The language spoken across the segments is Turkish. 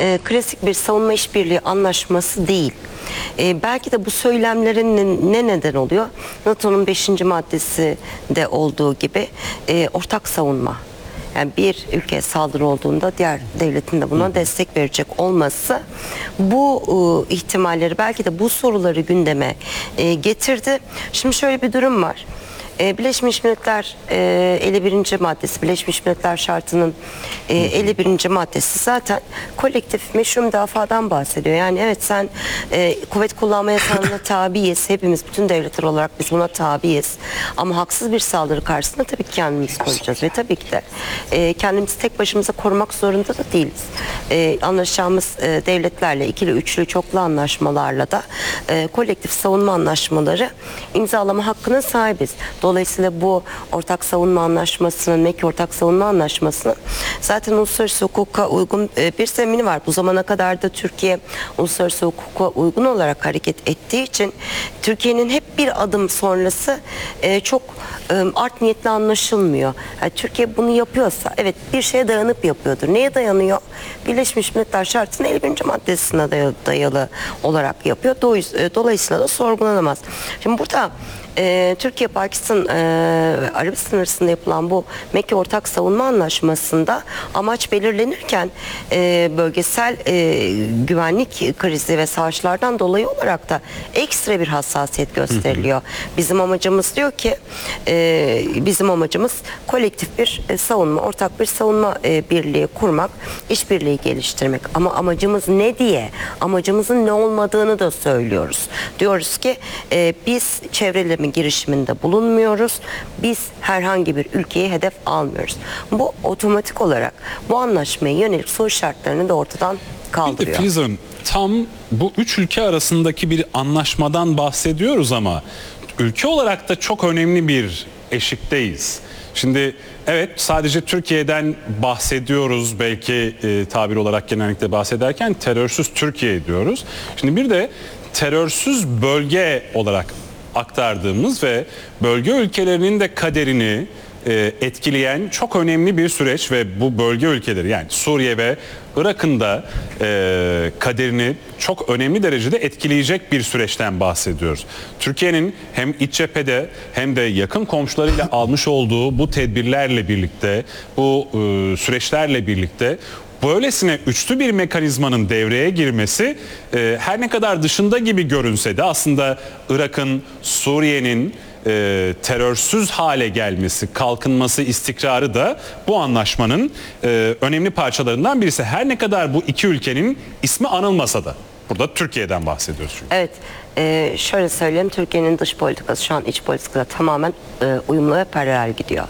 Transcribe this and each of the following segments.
klasik bir savunma işbirliği anlaşması değil. Belki de bu söylemlerin ne neden oluyor? NATO'nun 5. maddesi de olduğu gibi ortak savunma. Yani bir ülkeye saldırı olduğunda diğer devletin de buna destek verecek olması bu ihtimalleri, belki de bu soruları gündeme getirdi. Şimdi şöyle bir durum var. Birleşmiş Milletler 51. maddesi, Birleşmiş Milletler Şartı'nın 51. maddesi zaten kolektif meşru müdafadan bahsediyor. Yani evet, sen kuvvet kullanma yasağına tabiiz. Hepimiz, bütün devletler olarak biz buna tabiiz. Ama haksız bir saldırı karşısında tabii ki kendimizi koruyacağız ve tabii ki de kendimizi tek başımıza korumak zorunda da değiliz. Anlaşacağımız devletlerle, ikili, üçlü, çoklu anlaşmalarla da kolektif savunma anlaşmaları imzalama hakkına sahibiz. Dolayısıyla bu ortak savunma anlaşmasının, MEK ortak savunma anlaşmasının zaten uluslararası hukuka uygun bir zemini var. Bu zamana kadar da Türkiye uluslararası hukuka uygun olarak hareket ettiği için Türkiye'nin hep bir adım sonrası çok art niyetli anlaşılmıyor. Yani Türkiye bunu yapıyorsa evet bir şeye dayanıp yapıyordur. Neye dayanıyor? Birleşmiş Milletler Şartı'nın 51. maddesine dayalı olarak yapıyor. Dolayısıyla da sorgulanamaz. Şimdi burada Türkiye, Pakistan, Arabistan arasında yapılan bu Mekke Ortak Savunma Anlaşması'nda amaç belirlenirken bölgesel güvenlik krizi ve savaşlardan dolayı olarak da ekstra bir hassasiyet gösteriliyor. Bizim amacımız, diyor ki bizim amacımız kolektif bir savunma, ortak bir savunma birliği kurmak, işbirliği geliştirmek. Ama amacımız ne diye, amacımızın ne olmadığını da söylüyoruz. Diyoruz ki biz çevreleme girişiminde bulunmuyoruz. Biz herhangi bir ülkeyi hedef almıyoruz. Bu otomatik olarak bu anlaşmaya yönelik soru şartlarını da ortadan kaldırıyor. Filiz Hanım, tam bu üç ülke arasındaki bir anlaşmadan bahsediyoruz ama ülke olarak da çok önemli bir eşikteyiz. Şimdi evet, sadece Türkiye'den bahsediyoruz, belki tabir olarak genellikle bahsederken terörsüz Türkiye diyoruz. Şimdi bir de terörsüz bölge olarak aktardığımız ve bölge ülkelerinin de kaderini etkileyen çok önemli bir süreç ve bu bölge ülkeleri, yani Suriye ve Irak'ın da kaderini çok önemli derecede etkileyecek bir süreçten bahsediyoruz. Türkiye'nin hem iç cephede hem de yakın komşularıyla almış olduğu bu tedbirlerle birlikte, bu süreçlerle birlikte böylesine üçlü bir mekanizmanın devreye girmesi her ne kadar dışında gibi görünse de aslında Irak'ın, Suriye'nin terörsüz hale gelmesi, kalkınması, istikrarı da bu anlaşmanın önemli parçalarından birisi. Her ne kadar bu iki ülkenin ismi anılmasa da. Burada Türkiye'den bahsediyoruz çünkü. Evet. Şöyle söyleyeyim, Türkiye'nin dış politikası şu an iç politikada tamamen uyumlu ve paralel gidiyor.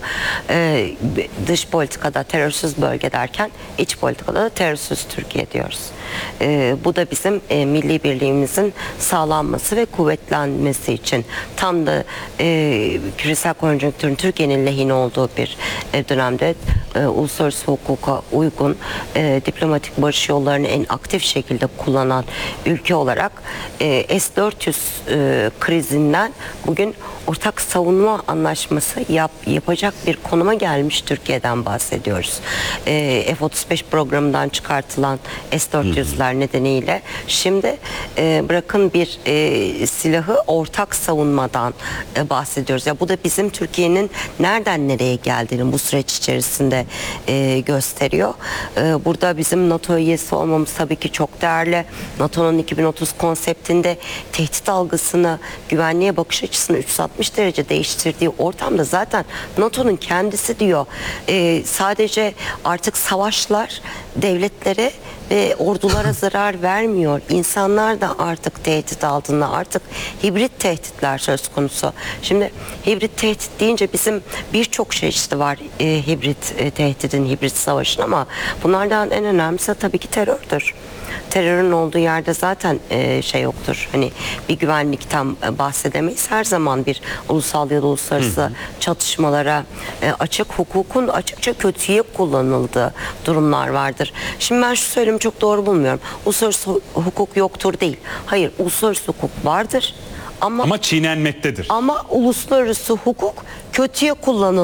Dış politikada terörsüz bölge derken iç politikada da terörsüz Türkiye diyoruz. Bu da bizim milli birliğimizin sağlanması ve kuvvetlenmesi için tam da küresel konjonktürün Türkiye'nin lehine olduğu bir dönemde uluslararası hukuka uygun diplomatik barış yollarını en aktif şekilde kullanan ülke olarak S-400 krizinden bugün ortak savunma anlaşması yapacak bir konuma gelmiş Türkiye'den bahsediyoruz. F-35 programından çıkartılan S-400'ler nedeniyle şimdi bırakın bir silahı, ortak savunmadan bahsediyoruz. Ya bu da bizim Türkiye'nin nereden nereye geldiğini bu süreç içerisinde gösteriyor. Burada bizim NATO üyesi olmamız tabii ki çok değerli. NATO'nun 2030 konseptinde tehdit algısını, güvenliğe bakış açısını 360 derece değiştirdiği ortamda zaten NATO'nun kendisi diyor sadece artık savaşlar devletlere ve ordulara zarar vermiyor. İnsanlar da artık tehdit altında. Artık hibrit tehditler söz konusu. Şimdi hibrit tehdit deyince bizim birçok çeşidi var hibrit tehdidin, hibrit savaşın, ama bunlardan en önemlisi tabii ki terördür. Terörün olduğu yerde zaten şey yoktur. Hani bir güvenlikten bahsedemeyiz. Her zaman bir ulusal ya da uluslararası çatışmalara açık, hukukun açıkça kötüye kullanıldığı durumlar vardır. Şimdi ben şu söylemi çok doğru bulmuyorum. Uluslararası hukuk yoktur değil. Hayır, uluslararası hukuk vardır. Ama çiğnenmektedir. Ama uluslararası hukuk kötüye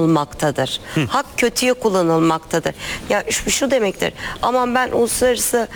kullanılmaktadır. Hak kötüye kullanılmaktadır. Ya şu demektir. Aman ben uluslararası